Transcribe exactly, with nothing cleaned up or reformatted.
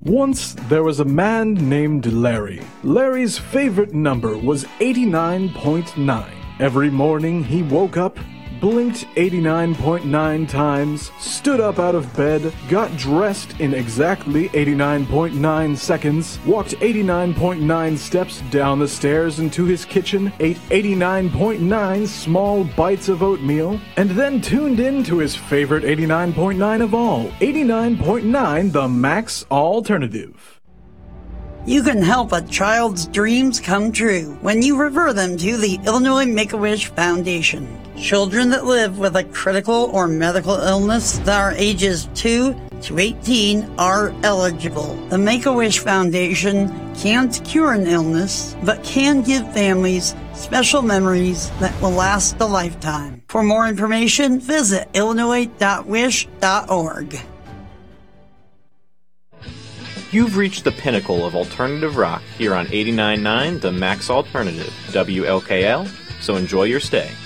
Once, there was a man named Larry. Larry's favorite number was eighty-nine point nine. Every morning, he woke up, blinked eighty-nine point nine times, stood up out of bed, got dressed in exactly eighty-nine point nine seconds, walked eighty-nine point nine steps down the stairs into his kitchen, ate eighty-nine point nine small bites of oatmeal, and then tuned in to his favorite eighty-nine point nine of all, eighty-nine point nine, the Max Alternative. You can help a child's dreams come true when you refer them to the Illinois Make-A-Wish Foundation. Children that live with a critical or medical illness that are ages two to eighteen are eligible. The Make-A-Wish Foundation can't cure an illness, but can give families special memories that will last a lifetime. For more information, visit illinois dot wish dot org. You've reached the pinnacle of alternative rock here on eighty-nine point nine The Max Alternative, W L K L, so enjoy your stay.